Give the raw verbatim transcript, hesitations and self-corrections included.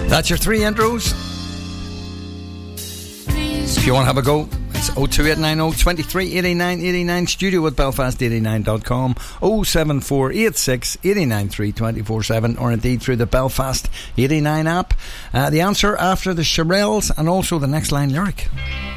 That's your three intros. If you want to have a go, it's oh two eight nine oh, two three, eight nine eight nine, studio at belfast eighty-nine dot com, oh seven four eight six, eight nine three, two four seven, or indeed through the Belfast eighty-nine app. Uh, the answer after the Shirelles and also the next line lyric.